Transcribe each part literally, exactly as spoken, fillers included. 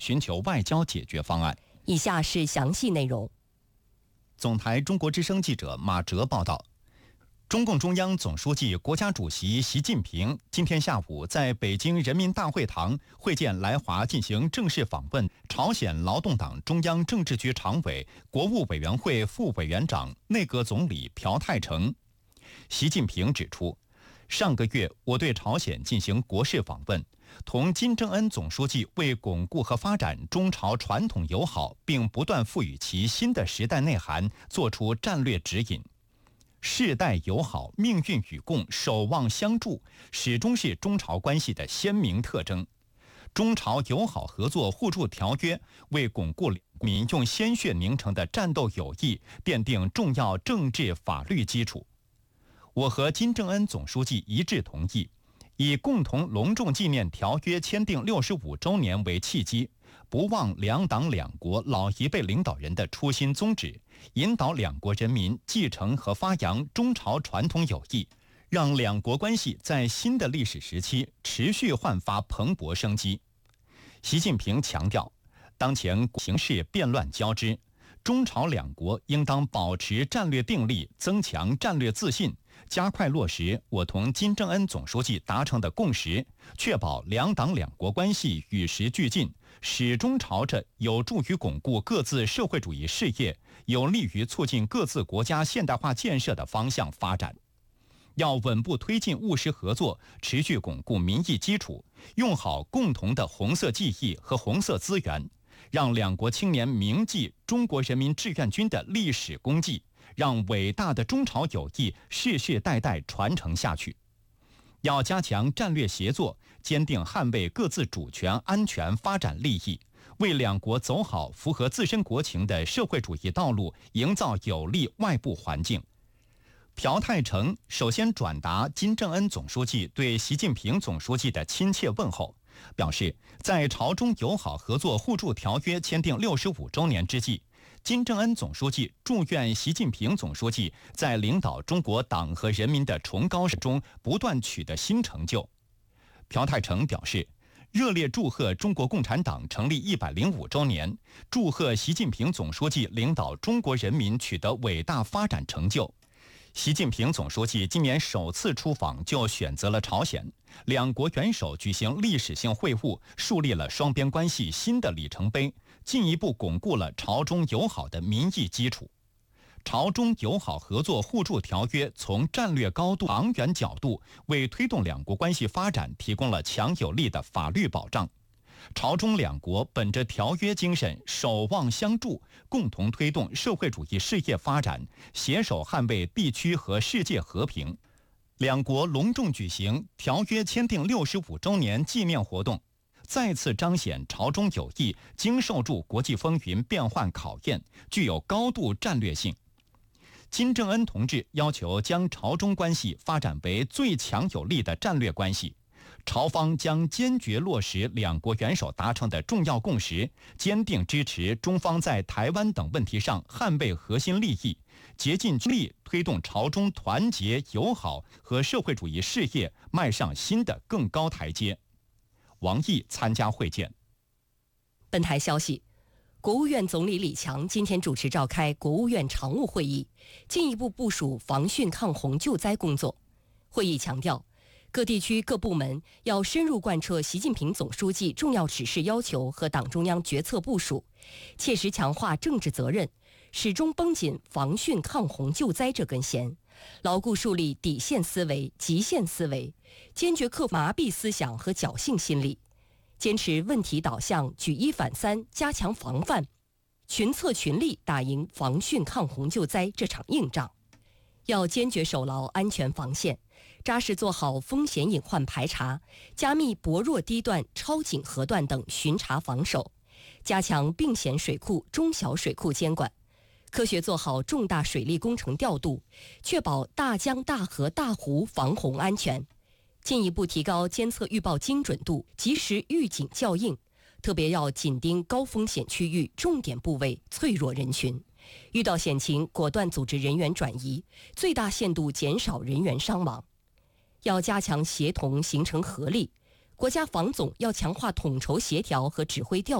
寻求外交解决方案。 以下是详细内容。 总台中国之声记者马哲报道。中共中央总书记、国家主席习近平今天下午在北京人民大会堂会见来华进行正式访问朝鲜劳动党中央政治局常委、国务委员会副委员长、内阁总理朴泰成。习近平指出，上个月我对朝鲜进行国事访问，同金正恩总书记为巩固和发展中朝传统友好，并不断赋予其新的时代内涵，作出战略指引。世代友好、命运与共、守望相助，始终是中朝关系的鲜明特征。中朝友好合作互助条约为巩固两国民用鲜血凝成的战斗友谊奠定重要政治法律基础。我和金正恩总书记一致同意，以共同隆重纪念条约签订六十五周年为契机，不忘两党两国老一辈领导人的初心宗旨，引导两国人民继承和发扬中朝传统友谊，让两国关系在新的历史时期持续焕发蓬勃生机。习近平强调，当前形势变乱交织，中朝两国应当保持战略定力，增强战略自信，加快落实我同金正恩总书记达成的共识，确保两党两国关系与时俱进，始终朝着有助于巩固各自社会主义事业、有利于促进各自国家现代化建设的方向发展。要稳步推进务实合作，持续巩固民意基础，用好共同的红色记忆和红色资源，让两国青年铭记中国人民志愿军的历史功绩，让伟大的中朝友谊世世代代传承下去。要加强战略协作，坚定捍卫各自主权、安全、发展利益，为两国走好符合自身国情的社会主义道路营造有利外部环境。朴泰成首先转达金正恩总书记对习近平总书记的亲切问候，表示在朝中友好合作互助条约签订六十五周年之际，金正恩总书记祝愿习近平总书记在领导中国党和人民的崇高事中不断取得新成就。朴泰成表示，热烈祝贺中国共产党成立一百零五周年，祝贺习近平总书记领导中国人民取得伟大发展成就。习近平总书记今年首次出访就选择了朝鲜，两国元首举行历史性会晤，树立了双边关系新的里程碑，进一步巩固了朝中友好的民意基础。朝中友好合作互助条约从战略高度、长远角度为推动两国关系发展提供了强有力的法律保障。朝中两国本着条约精神，守望相助，共同推动社会主义事业发展，携手捍卫地区和世界和平。两国隆重举行条约签订六十五周年纪念活动，再次彰显朝中友谊经受住国际风云变幻考验，具有高度战略性。金正恩同志要求将朝中关系发展为最强有力的战略关系。朝方将坚决落实两国元首达成的重要共识，坚定支持中方在台湾等问题上捍卫核心利益，竭尽力推动朝中团结友好和社会主义事业迈上新的更高台阶。王毅参加会见。 本台消息，国务院总理李强今天主持召开国务院常务会议，进一步部署防汛抗洪救灾工作。会议强调，各地区各部门要深入贯彻习近平总书记重要指示要求和党中央决策部署，切实强化政治责任，始终绷紧防汛抗洪救灾这根弦，牢固树立底线思维、极限思维，坚决克服麻痹思想和侥幸心理，坚持问题导向、举一反三，加强防范，群策群力打赢防汛抗洪救灾这场硬仗。要坚决守牢安全防线，扎实做好风险隐患排查，加密薄弱低段、超警河段等巡查防守，加强并险水库、中小水库监管，科学做好重大水利工程调度，确保大江大河大湖防洪安全，进一步提高监测预报精准度，及时预警校应，特别要紧盯高风险区域、重点部位、脆弱人群，遇到险情果断组织人员转移，最大限度减少人员伤亡。要加强协同形成合力，国家防总要强化统筹协调和指挥调度，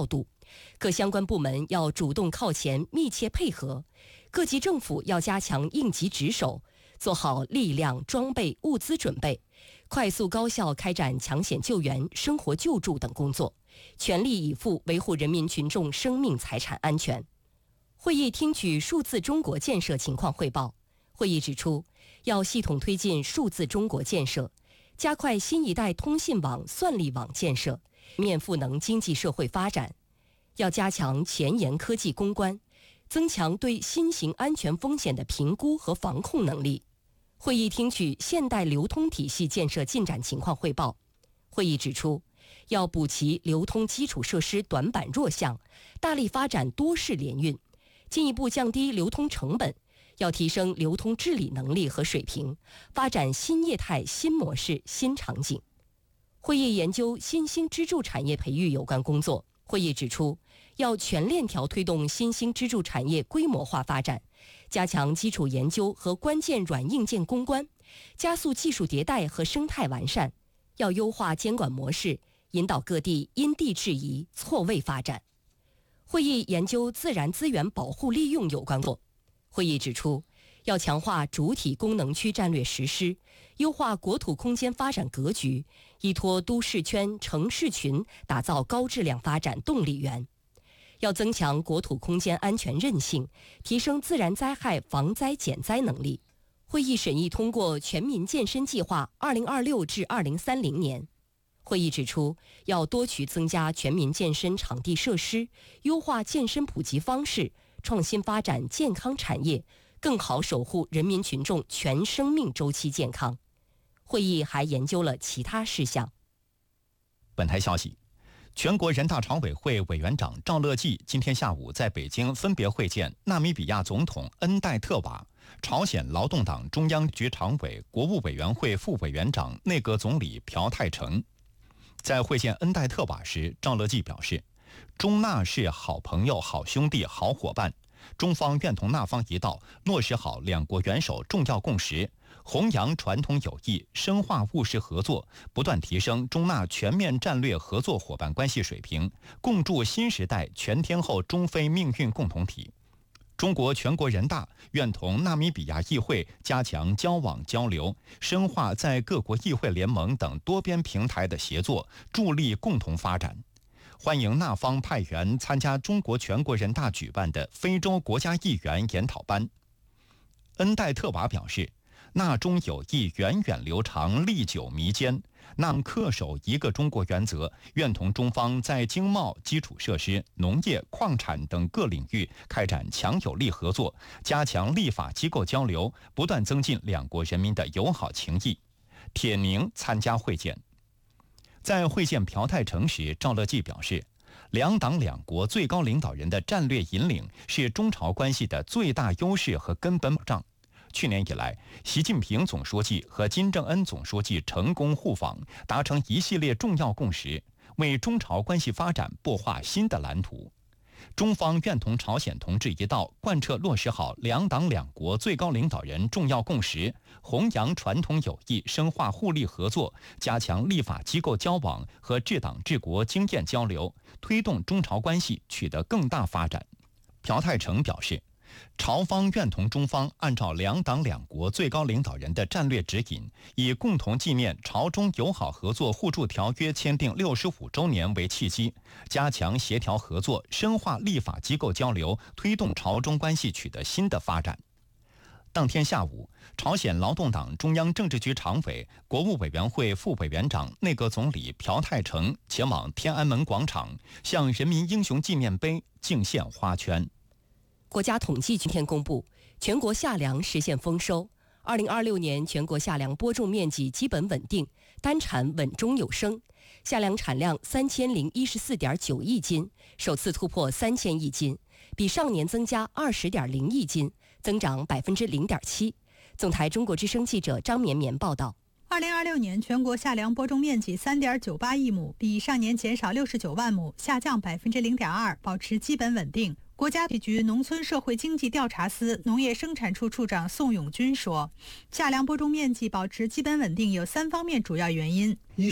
各相关部门要主动靠前，密切配合，各级政府要加强应急值守，做好力量、装备、物资准备，快速高效开展抢险救援、生活救助等工作，全力以赴维护人民群众生命财产安全。会议听取数字中国建设情况汇报。会议指出，要系统推进数字中国建设，加快新一代通信网、算力网建设，面赋能经济社会发展。要加强前沿科技攻关，增强对新型安全风险的评估和防控能力。会议听取现代流通体系建设进展情况汇报。会议指出，要补齐流通基础设施短板弱项，大力发展多式联运，进一步降低流通成本，要提升流通治理能力和水平，发展新业态、新模式、新场景。会议研究新兴支柱产业培育有关工作。会议指出，要全链条推动新兴支柱产业规模化发展，加强基础研究和关键软硬件攻关，加速技术迭代和生态完善，要优化监管模式，引导各地因地制宜、错位发展。会议研究自然资源保护利用有关工作。会议指出，要强化主体功能区战略实施，优化国土空间发展格局，依托都市圈、城市群，打造高质量发展动力源。要增强国土空间安全韧性，提升自然灾害防灾减灾能力。会议审议通过全民健身计划二零二六至二零三零年。会议指出，要多渠增加全民健身场地设施，优化健身普及方式，创新发展健康产业，更好守护人民群众全生命周期健康。会议还研究了其他事项。 本台消息，全国人大常委会委员长赵乐际今天下午在北京分别会见纳米比亚总统恩戴特瓦、朝鲜劳动党中央局常委、国务委员会副委员长、内阁总理朴泰成。在会见恩戴特瓦时，赵乐际表示，中纳是好朋友、好兄弟、好伙伴，中方愿同纳方一道，落实好两国元首重要共识，弘扬传统友谊，深化务实合作，不断提升中纳全面战略合作伙伴关系水平，共筑新时代全天候中非命运共同体。中国全国人大愿同纳米比亚议会加强交往交流，深化在各国议会联盟等多边平台的协作，助力共同发展。欢迎纳方派员参加中国全国人大举办的非洲国家议员研讨班。恩戴特瓦表示，纳中友谊源远流长、历久弥坚，纳恪守一个中国原则，愿同中方在经贸、基础设施、农业、矿产等各领域开展强有力合作，加强立法机构交流，不断增进两国人民的友好情谊。铁凝参加会见。在会见朴泰成时，赵乐际表示，两党两国最高领导人的战略引领是中朝关系的最大优势和根本保障。去年以来，习近平总书记和金正恩总书记成功互访，达成一系列重要共识，为中朝关系发展擘画新的蓝图。中方愿同朝鲜同志一道，贯彻落实好两党两国最高领导人重要共识，弘扬传统友谊，深化互利合作，加强立法机构交往和治党治国经验交流，推动中朝关系取得更大发展。朴泰成表示，朝方愿同中方按照两党两国最高领导人的战略指引，以共同纪念朝中友好合作互助条约签订六十五周年为契机，加强协调合作，深化立法机构交流，推动朝中关系取得新的发展。当天下午，朝鲜劳动党中央政治局常委、国务委员会副委员长、内阁总理朴泰成前往天安门广场，向人民英雄纪念碑敬献花圈。 国家统计局今天公布，全国夏粮实现丰收。二零二六年全国夏粮播种面积基本稳定，单产稳中有升，夏粮产量三千零一十四点九亿斤，首次突破三千亿斤，比上年增加二十点零亿斤，增长百分之零点七。总台中国之声记者张绵绵报道。 二零二六年全国夏粮播种面积三点九八亿亩，比上年减少六十九万亩，下降百分之零点二，保持基本稳定。国家统计局农村社会经济调查司农业生产处处长宋永军说，夏粮播种面积保持基本稳定有三方面主要原因： 一是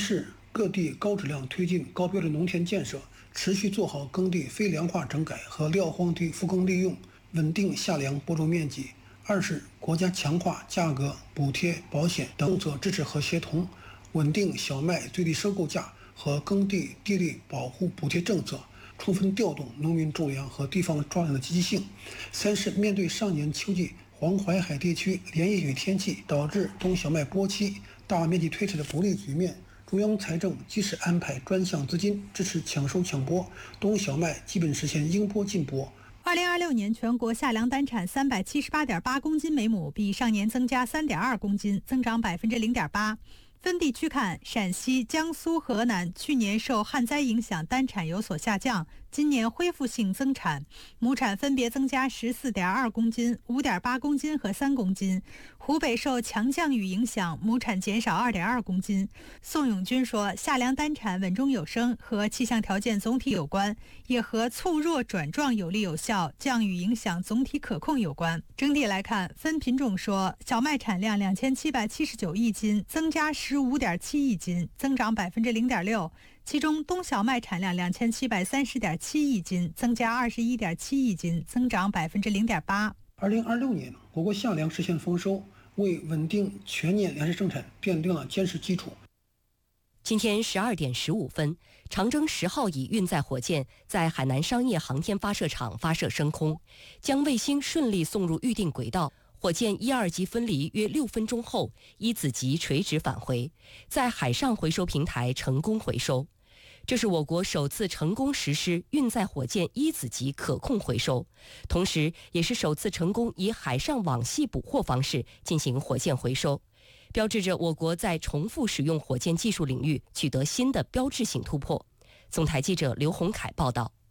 各地高质量推进高标准农田建设，持续做好耕地非粮化整改和撂荒地复耕利用，稳定夏粮播种面积。二是国家强化价格、补贴、保险等政策支持和协同，稳定小麦最低收购价和耕地地力保护补贴政策，充分调动农民种粮和地方抓粮的积极性。三是面对上年秋季黄淮海地区连夜雨天气导致冬小麦播期大面积推迟的不利局面，中央财政及时安排专项资金支持抢收抢播，冬小麦基本实现应播尽播。 二零二六年全国夏粮单产三百七十八点八公斤每亩，比上年增加三点二公斤，增长百分之零点八。分地区看，陕西、江苏、河南去年受旱灾影响，单产有所下降，今年恢复性增产，亩产分别增加十四点二公斤、五点八公斤和三公斤。湖北受强降雨影响，亩产减少二点二公斤。宋永军说，夏粮单产稳中有升和气象条件总体有关，也和促弱转壮有力有效，降雨影响总体可控有关。整体来看，分品种说，小麦产量两千七百七十九亿斤，增加十五点七亿斤，增长百分之零点六。其中冬小麦产量两千七百三十点七亿斤，增加二十一点七亿斤，增长百分之零点八。 二零二六年，我国夏粮实现丰收，为稳定全年粮食生产奠定了坚实基础。 今天十二点十五分，长征十号乙运载火箭在海南商业航天发射场发射升空，将卫星顺利送入预定轨道。火箭一二级分离约六分钟后，一子级垂直返回，在海上回收平台成功回收。这是我国首次成功实施运载火箭一子级可控回收，同时也是首次成功以海上网系捕获方式进行火箭回收，标志着我国在重复使用火箭技术领域取得新的标志性突破。总台记者刘洪凯报道。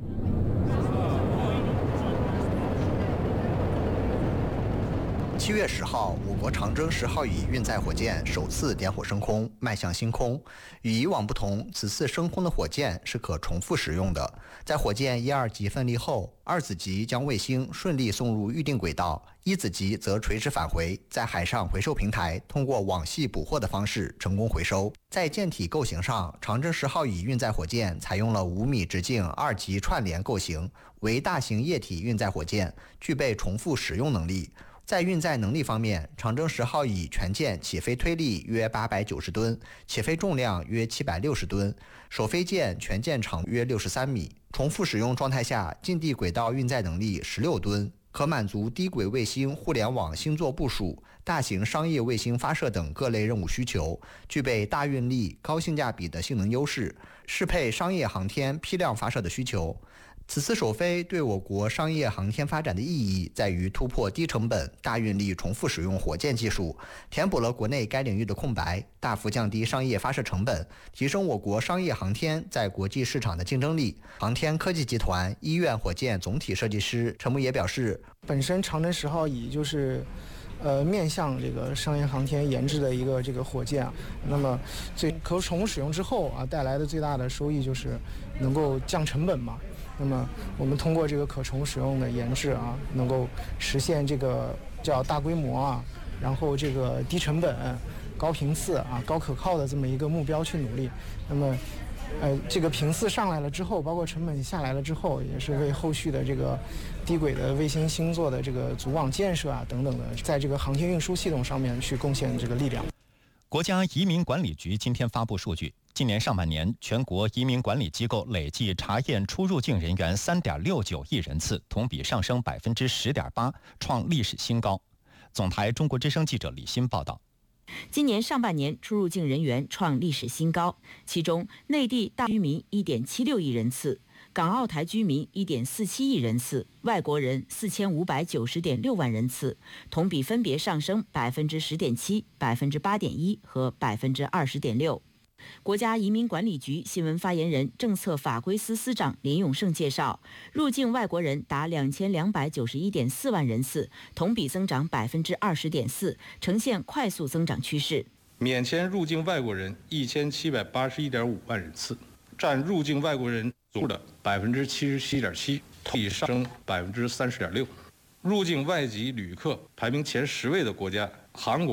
七月十号，我国长征十号乙运载火箭首次点火升空，迈向星空。与以往不同，此次升空的火箭是可重复使用的。在火箭一二级分离后，二子级将卫星顺利送入预定轨道，一子级则垂直返回，在海上回收平台通过网系捕获的方式成功回收。在舰体构型上，长征十号乙运载火箭采用了五米直径二级串联构型，为大型液体运载火箭，具备重复使用能力。在运载能力方面，长征十号乙全舰起飞推力约八百九十吨，起飞重量约七百六十吨，首飞舰全舰长约六十三米，重复使用状态下近地轨道运载能力十六吨，可满足低轨卫星互联网星座部署、大型商业卫星发射等各类任务需求，具备大运力、高性价比的性能优势，适配商业航天批量发射的需求。此次首飞对我国商业航天发展的意义在于突破低成本、大运力重复使用火箭技术，填补了国内该领域的空白，大幅降低商业发射成本，提升我国商业航天在国际市场的竞争力。航天科技集团医院火箭总体设计师陈木野表示， 本身长征十号乙就是呃，面向这个商业航天研制的一个这个火箭啊，那么最可重复使用之后啊，带来的最大的收益就是能够降成本嘛。那么我们通过这个可重复使用的研制啊，能够实现这个叫大规模啊，然后这个低成本、高频次啊、高可靠的这么一个目标去努力。那么呃，这个频次上来了之后，包括成本下来了之后，也是为后续的这个低轨的卫星星座的这个组网建设啊等等的，在这个航天运输系统上面去贡献这个力量。 国家移民管理局今天发布数据，今年上半年全国移民管理机构累计查验出入境人员 三点六九亿人次，同比上升 百分之十点八， 创历史新高。总台中国之声记者李欣报道。 今年上半年出入境人员创历史新高，其中内地大居民 一点七六亿人次，港澳台居民 一点四七亿人次，外国人 四千五百九十点六万人次，同比分别上升 百分之十点七、百分之八点一 和 百分之二十点六。国家移民管理局新闻发言人、政策法规司司长林永胜介绍，入境外国人达两千两百九十一点四万人次，同比增长 百分之二十点四，呈现快速增长趋势。 免签入境外国人一千七百八十一点五万人次，占入境外国人总数的 百分之七十七点七， 同比上升 百分之三十点六。入境外籍旅客排名前十位的国家，韩国、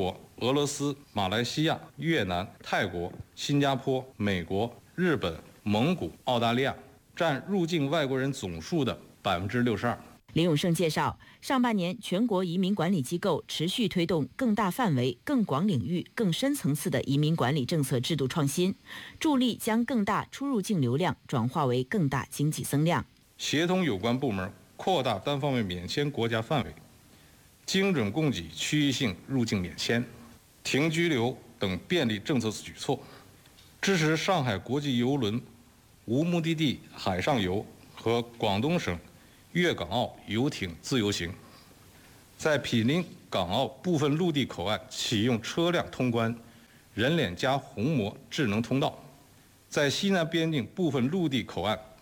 俄罗斯、马来西亚、越南、泰国、新加坡、美国、日本、蒙古、澳大利亚，占入境外国人总数的百分之六十二。 林永胜介绍，上半年全国移民管理机构持续推动更大范围、更广领域、更深层次的移民管理政策制度创新，助力将更大出入境流量转化为更大经济增量。 协同有关部门扩大单方面免签国家范围，精准供给区域性入境免签、停居留等便利政策举措，支持上海国际邮轮无目的地海上游和广东省粤港澳游艇自由行，在毗邻港澳部分陆地口岸启用车辆通关人脸加虹膜智能通道，在西南边境部分陆地口岸